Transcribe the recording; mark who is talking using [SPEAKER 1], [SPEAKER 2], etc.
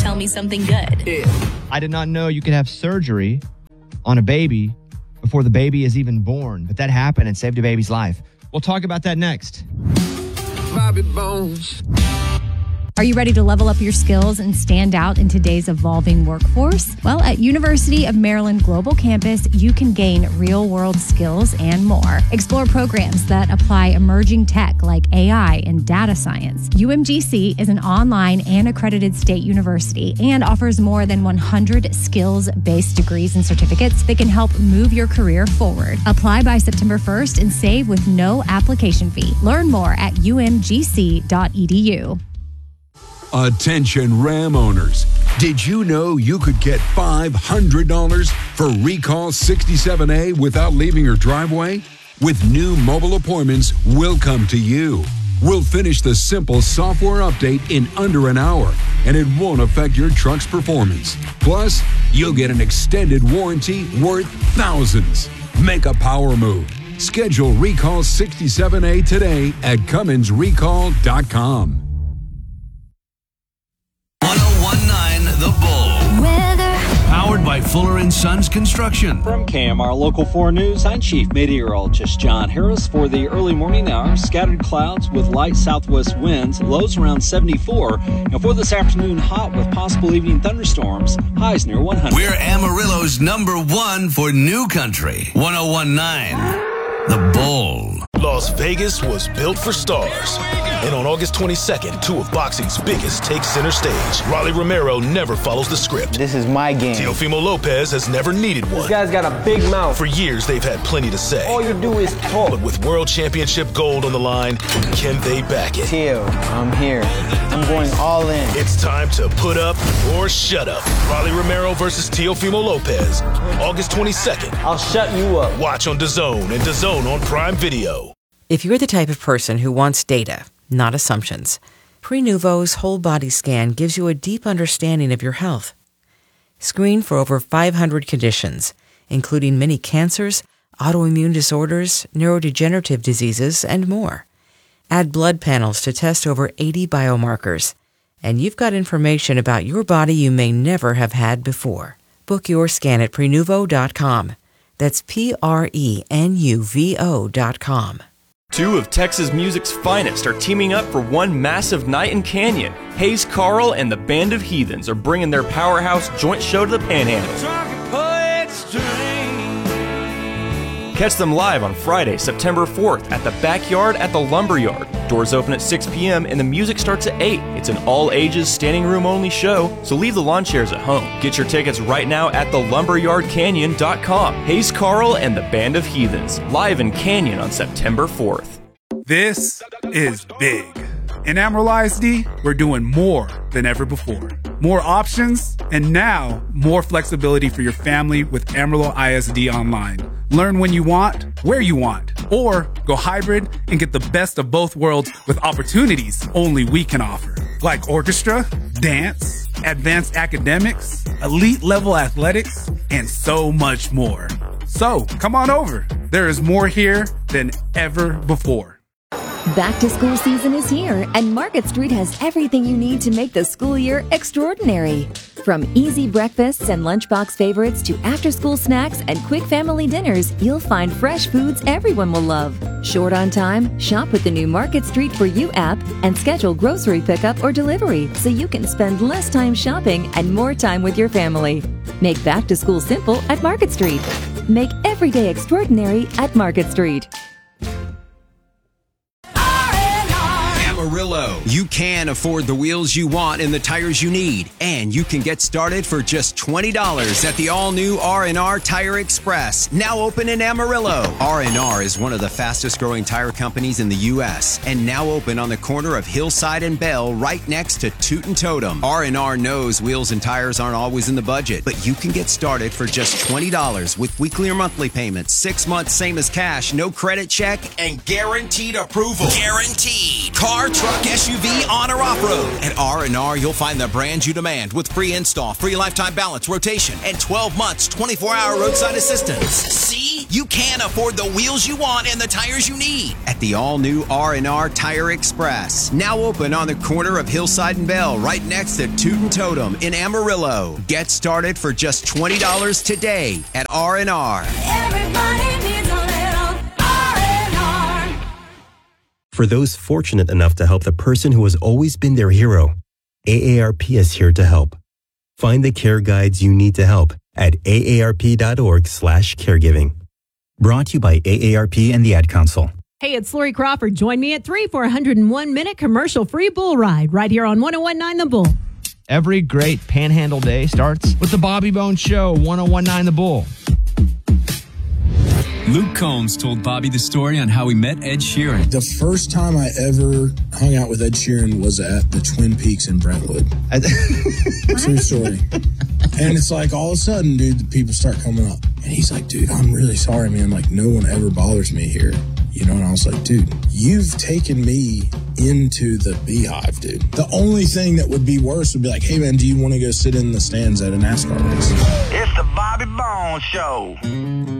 [SPEAKER 1] tell me something good.
[SPEAKER 2] I did not know you could have surgery on a baby before the baby is even born, but that happened and saved a baby's life. We'll talk about that next.
[SPEAKER 3] Bobby Bones.
[SPEAKER 4] Are you ready to level up your skills and stand out in today's evolving workforce? Well, at University of Maryland Global Campus, you can gain real-world skills and more. Explore programs that apply emerging tech like AI and data science. UMGC is an online and accredited state university and offers more than 100 skills-based degrees and certificates that can help move your career forward. Apply by September 1st and save with no application fee. Learn more at umgc.edu.
[SPEAKER 5] Attention Ram owners. Did you know you could get $500 for Recall 67A without leaving your driveway? With new mobile appointments, we'll come to you. We'll finish the simple software update in under an hour, and it won't affect your truck's performance. Plus, you'll get an extended warranty worth thousands. Make a power move. Schedule Recall 67A today at CumminsRecall.com.
[SPEAKER 6] 1019 The Bull. Weather. Powered by Fuller & Sons Construction.
[SPEAKER 7] From KMR Local 4 News, I'm Chief Meteorologist John Harris. For the early morning hours, scattered clouds with light southwest winds, lows around 74. And for this afternoon, hot with possible evening thunderstorms, highs near 100.
[SPEAKER 6] We're Amarillo's #1 for new country. 1019 The Bull.
[SPEAKER 8] Las Vegas was built for stars. And on August 22nd, two of boxing's biggest take center stage. Rolly Romero never follows the script.
[SPEAKER 9] This is my game.
[SPEAKER 8] Teofimo Lopez has never needed one.
[SPEAKER 9] This guy's got a big mouth.
[SPEAKER 8] For years, they've had plenty to say.
[SPEAKER 9] All you do is talk.
[SPEAKER 8] But with World Championship gold on the line, can they back it?
[SPEAKER 9] Teo, I'm here. I'm going all in.
[SPEAKER 8] It's time to put up or shut up. Rolly Romero versus Teofimo Lopez. August 22nd.
[SPEAKER 9] I'll shut you up.
[SPEAKER 8] Watch on DAZN and DAZN on Prime Video.
[SPEAKER 10] If you're the type of person who wants data, not assumptions, Prenuvo's whole body scan gives you a deep understanding of your health. Screen for over 500 conditions, including many cancers, autoimmune disorders, neurodegenerative diseases, and more. Add blood panels to test over 80 biomarkers, and you've got information about your body you may never have had before. Book your scan at Prenuvo.com. That's Prenuvo.com.
[SPEAKER 11] Two of Texas music's finest are teaming up for one massive night in Canyon. Hayes Carl and the Band of Heathens are bringing their powerhouse joint show to the Panhandle. Catch them live on Friday, September 4th at the Backyard at the Lumberyard. Doors open at 6 p.m. and the music starts at 8. It's an all-ages, standing-room-only show, so leave the lawn chairs at home. Get your tickets right now at thelumberyardcanyon.com. Hayes Carl and the Band of Heathens, live in Canyon on September 4th.
[SPEAKER 12] This is big. In Amarillo ISD, we're doing more than ever before. More options, and now more flexibility for your family with Amarillo ISD Online. Learn when you want, where you want, or go hybrid and get the best of both worlds with opportunities only we can offer. Like orchestra, dance, advanced academics, elite level athletics, and so much more. So come on over. There is more here than ever before.
[SPEAKER 13] Back to school season is here, and Market Street has everything you need to make the school year extraordinary. From easy breakfasts and lunchbox favorites to after-school snacks and quick family dinners, you'll find fresh foods everyone will love. Short on time? Shop with the new Market Street For You app and schedule grocery pickup or delivery so you can spend less time shopping and more time with your family. Make back to school simple at Market Street. Make every day extraordinary at Market Street.
[SPEAKER 14] Amarillo. You can afford the wheels you want and the tires you need, and you can get started for just $20 at the all-new R&R Tire Express, now open in Amarillo. R&R is one of the fastest-growing tire companies in the U.S. and now open on the corner of Hillside and Bell, right next to Toot and Totem. R&R knows wheels and tires aren't always in the budget, but you can get started for just $20 with weekly or monthly payments, 6 months same as cash, no credit check, and guaranteed approval. Guaranteed. Car truck, SUV, on or off-road. At R&R, you'll find the brand you demand with free install, free lifetime balance, rotation, and 12 months, 24-hour roadside assistance. See? You can afford the wheels you want and the tires you need at the all-new R&R Tire Express. Now open on the corner of Hillside and Bell, right next to Toot and Totem in Amarillo. Get started for just $20 today at R&R.
[SPEAKER 1] Everybody needs a little R&R.
[SPEAKER 15] For those fortunate enough to help the person who has always been their hero, AARP is here to help. Find the care guides you need to help at aarp.org/caregiving. Brought to you by AARP and the Ad Council.
[SPEAKER 16] Hey, it's Lori Crawford. Join me at 3 for a 101-minute commercial-free bull ride right here on 101.9 The Bull.
[SPEAKER 2] Every great Panhandle day starts with the Bobby Bones Show, 101.9 The Bull.
[SPEAKER 17] Luke Combs told Bobby the story on how he met Ed Sheeran.
[SPEAKER 18] The first time I ever hung out with Ed Sheeran was at the Twin Peaks in Brentwood. True story. And it's like all of a sudden, dude, the people start coming up. And he's like, dude, I'm really sorry, man. Like, no one ever bothers me here. You know, and I was like, dude, you've taken me into the Beehive, dude. The only thing that would be worse would be like, hey, man, do you want to go sit in the stands at a NASCAR race?
[SPEAKER 19] It's the Bobby Bones Show.